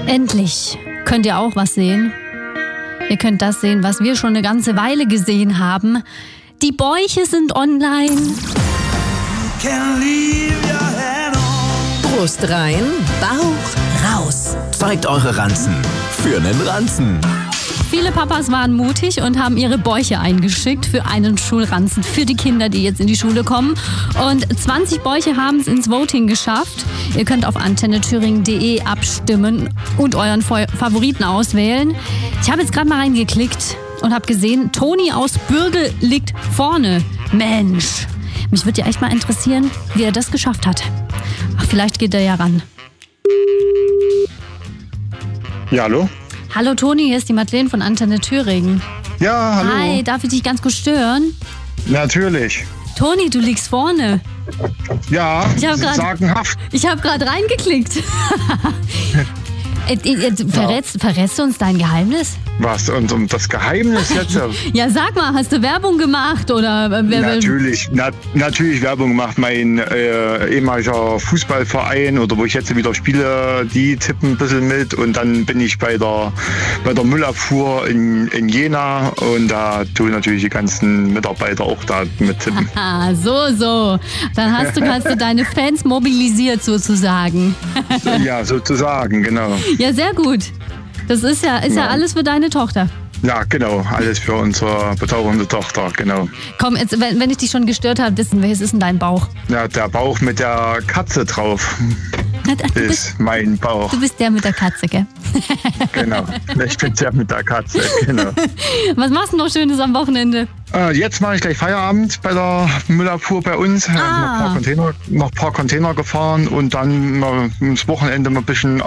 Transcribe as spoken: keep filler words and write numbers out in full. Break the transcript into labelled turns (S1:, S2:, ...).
S1: Endlich könnt ihr auch was sehen. Ihr könnt das sehen, was wir schon eine ganze Weile gesehen haben. Die Bäuche sind online.
S2: Brust rein, Bauch raus.
S3: Zeigt eure Ranzen für einen Ranzen.
S1: Viele Papas waren mutig und haben ihre Bäuche eingeschickt für einen Schulranzen für die Kinder, die jetzt in die Schule kommen. Und zwanzig Bäuche haben es ins Voting geschafft. Ihr könnt auf antenne thüringen punkt de abstimmen und euren Favoriten auswählen. Ich habe jetzt gerade mal reingeklickt und habe gesehen, Toni aus Bürgel liegt vorne. Mensch, mich würde ja echt mal interessieren, wie er das geschafft hat. Ach, vielleicht geht er ja ran.
S4: Ja, hallo?
S1: Hallo Toni, hier ist die Madeleine von Antenne Thüringen.
S4: Ja, hallo.
S1: Hi, darf ich dich ganz kurz stören?
S4: Natürlich.
S1: Toni, du liegst vorne.
S4: Ja,
S1: Ich hab grad-
S4: sagenhaft.
S1: Ich habe gerade reingeklickt. Äh, äh, du verrätst, verrätst du uns dein Geheimnis?
S4: Was? Und um das Geheimnis jetzt?
S1: Ja, sag mal, hast du Werbung gemacht oder äh, wer,
S4: natürlich, na, natürlich Werbung gemacht. Mein äh, ehemaliger Fußballverein oder wo ich jetzt wieder spiele, die tippen ein bisschen mit. Und dann bin ich bei der, bei der Müllabfuhr in, in Jena und da tun natürlich die ganzen Mitarbeiter auch da mit tippen.
S1: Ah, so, so. Dann hast du, hast du deine Fans mobilisiert sozusagen.
S4: Ja, sozusagen, genau.
S1: Ja, sehr gut. Das ist ja, ist ja
S4: Ja.
S1: alles für deine Tochter.
S4: Ja, genau. Alles für unsere betauchende Tochter, genau.
S1: Komm, jetzt, wenn, wenn ich dich schon gestört habe, wissen welches ist denn dein Bauch?
S4: Ja, der Bauch mit der Katze drauf
S1: Du bist,
S4: ist mein Bauch.
S1: du bist der mit der Katze, gell?
S4: Genau. Ich bin der mit der Katze, genau.
S1: Was machst du noch Schönes am Wochenende?
S4: Äh, jetzt mache ich gleich Feierabend bei der Müllabfuhr bei uns.
S1: Ah.
S4: Noch ein paar Container, noch ein paar Container gefahren und dann äh, das Wochenende mal ein bisschen